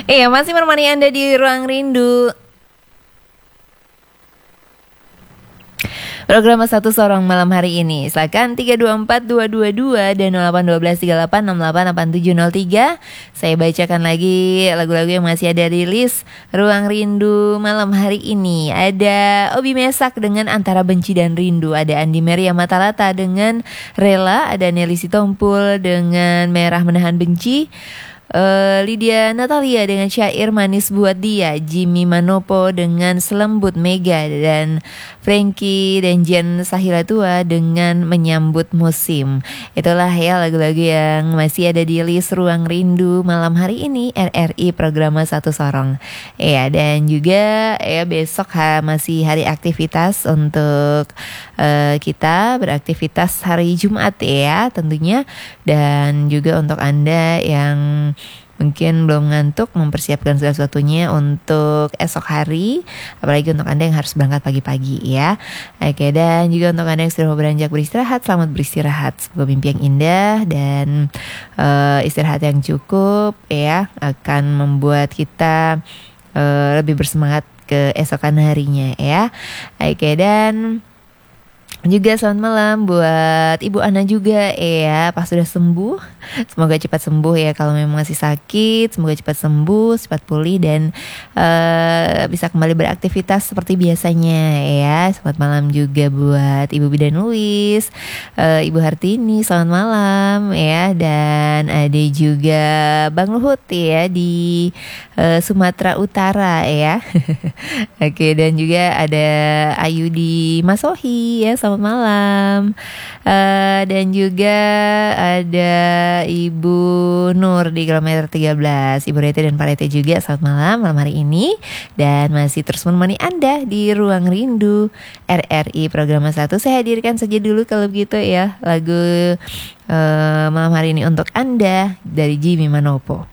Iya, masih menemani Anda di Ruang Rindu. Program Satu Sorong malam hari ini. Silakan 324222 dan 081238688703. Saya bacakan lagi lagu-lagu yang masih ada di list Ruang Rindu malam hari ini. Ada Obi Mesak dengan Antara Benci dan Rindu. Ada Andi Meria Matalata dengan Rela. Ada Nelly Sitompul dengan Merah Menahan Benci. Lydia Natalia dengan Syair Manis Buat Dia, Jimmy Manopo dengan Selembut Mega, dan Frankie dan Jen Sahila Tua dengan Menyambut Musim. Itulah ya lagu-lagu yang masih ada di list Ruang Rindu malam hari ini RRI Program Satu Sorong. Ya, dan juga ya besok masih hari aktivitas untuk kita beraktivitas hari Jumat ya tentunya. Dan juga untuk Anda yang mungkin belum ngantuk, mempersiapkan segala sesuatunya untuk esok hari, apalagi untuk Anda yang harus berangkat pagi-pagi ya. Oke, dan juga untuk Anda yang sudah mau beranjak beristirahat, selamat beristirahat. Semoga mimpi yang indah dan istirahat yang cukup ya akan membuat kita lebih bersemangat keesokan harinya ya. Oke, dan juga selamat malam buat Ibu Ana juga ya, pas sudah sembuh. Semoga cepat sembuh ya, kalau memang masih sakit semoga cepat sembuh, cepat pulih dan bisa kembali beraktivitas seperti biasanya ya. Selamat malam juga buat Ibu Bidan Luis, Ibu Hartini, selamat malam ya. Dan ada juga Bang Luhut ya di Sumatera Utara ya. Oke, dan juga ada Ayu di Masohi ya, selamat malam. Dan juga ada Ibu Nur di kilometer 13, Ibu Rete dan Pak Rete juga selamat malam hari ini. Dan masih terus menemani Anda di Ruang Rindu RRI Program 1. Saya hadirkan saja dulu kalau begitu ya lagu malam hari ini untuk Anda dari Jimmy Manopo.